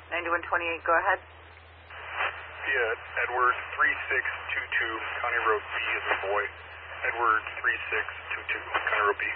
9128, go ahead. Yeah, Edward 3622, County Road B is a boy. Edward 3622, County Road B.